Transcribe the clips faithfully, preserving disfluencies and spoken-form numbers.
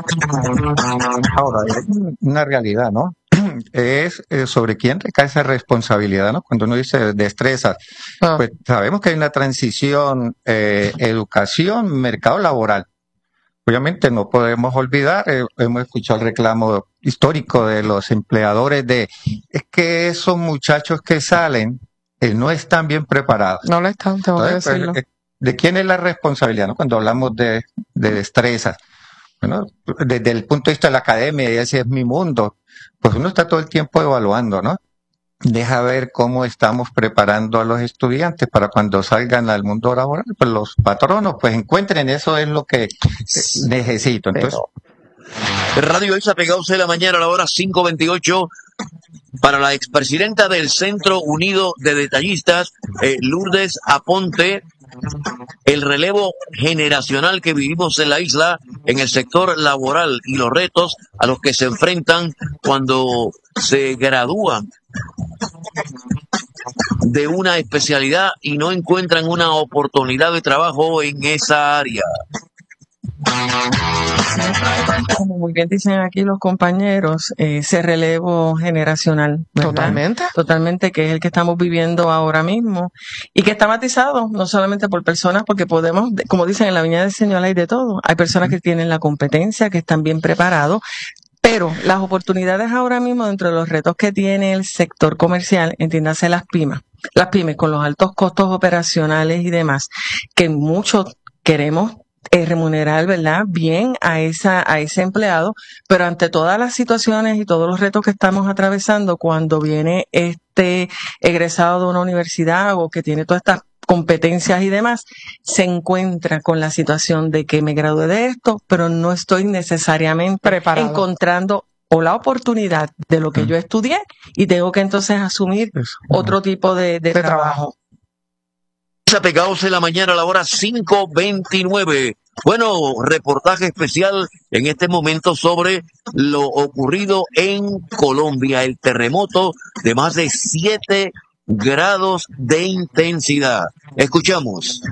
Ahora, hay una realidad, ¿no? Es eh, sobre quién recae esa responsabilidad, ¿no? Cuando uno dice destrezas, Ah. pues sabemos que hay una transición eh, educación, mercado laboral. Obviamente no podemos olvidar, eh, hemos escuchado el reclamo histórico de los empleadores de, es que esos muchachos que salen eh, no están bien preparados. No lo están, tengo que Entonces, pues, decirlo. eh, ¿de quién es la responsabilidad, no? Cuando hablamos de, de destrezas, bueno, desde el punto de vista de la academia, y ese es mi mundo, pues uno está todo el tiempo evaluando, ¿no? Deja ver cómo estamos preparando a los estudiantes para cuando salgan al mundo laboral, pues los patronos pues encuentren eso es lo que eh, necesito. Entonces, Radio Isa Pegados de la mañana a la hora cinco veintiocho para la expresidenta del Centro Unido de Detallistas, eh, Lourdes Aponte. El relevo generacional que vivimos en la isla, en el sector laboral y los retos a los que se enfrentan cuando se gradúan de una especialidad y no encuentran una oportunidad de trabajo en esa área. Como muy bien dicen aquí los compañeros, eh, ese relevo generacional, ¿verdad? Totalmente. Totalmente, que es el que estamos viviendo ahora mismo y que está matizado no solamente por personas, porque podemos, como dicen en la Viña del Señor hay de todo. Hay personas que tienen la competencia, que están bien preparados, pero las oportunidades ahora mismo dentro de los retos que tiene el sector comercial, entiéndase las pymes, las pymes con los altos costos operacionales y demás, que muchos queremos Eh, remunerar, ¿verdad?, bien a esa a ese empleado, pero ante todas las situaciones y todos los retos que estamos atravesando, cuando viene este egresado de una universidad o que tiene todas estas competencias y demás, se encuentra con la situación de que me gradué de esto, pero no estoy necesariamente Preparado. encontrando o la oportunidad de lo que yo estudié y tengo que entonces asumir Eso. otro tipo de, de, De trabajo. trabajo. Pegados en la mañana a la hora cinco veintinueve. Bueno, reportaje especial en este momento sobre lo ocurrido en Colombia, el terremoto de más de siete grados de intensidad. Escuchamos.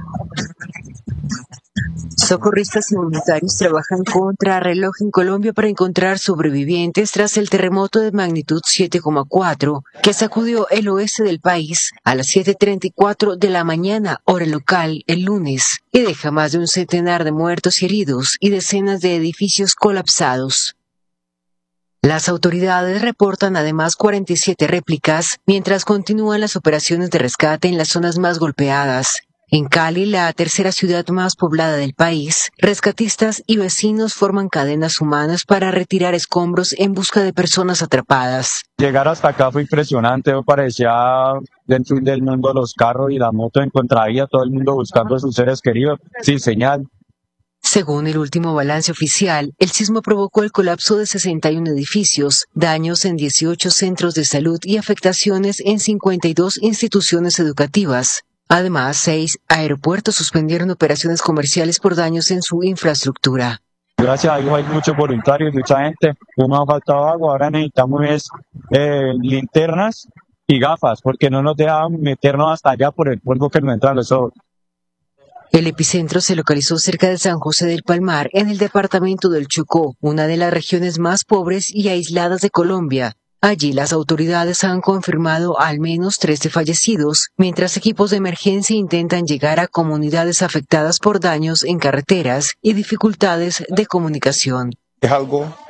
Socorristas y voluntarios trabajan contra reloj en Colombia para encontrar sobrevivientes tras el terremoto de magnitud siete coma cuatro que sacudió el oeste del país a las siete treinta y cuatro de la mañana, hora local, el lunes, y deja más de un centenar de muertos y heridos y decenas de edificios colapsados. Las autoridades reportan además cuarenta y siete réplicas, mientras continúan las operaciones de rescate en las zonas más golpeadas. En Cali, la tercera ciudad más poblada del país, rescatistas y vecinos forman cadenas humanas para retirar escombros en busca de personas atrapadas. Llegar hasta acá fue impresionante, me parecía dentro del mundo de los carros y la moto encontraría todo el mundo buscando a sus seres queridos, sin señal. Según el último balance oficial, el sismo provocó el colapso de sesenta y uno edificios, daños en dieciocho centros de salud y afectaciones en cincuenta y dos instituciones educativas. Además, seis aeropuertos suspendieron operaciones comerciales por daños en su infraestructura. Gracias a Dios hay muchos voluntarios, mucha gente. No nos ha faltado agua, ahora necesitamos es, eh, linternas y gafas, porque no nos dejan meternos hasta allá por el polvo que nos entra a los ojos. El epicentro se localizó cerca de San José del Palmar, en el departamento del Chocó, una de las regiones más pobres y aisladas de Colombia. Allí las autoridades han confirmado al menos trece fallecidos, mientras equipos de emergencia intentan llegar a comunidades afectadas por daños en carreteras y dificultades de comunicación. Es algo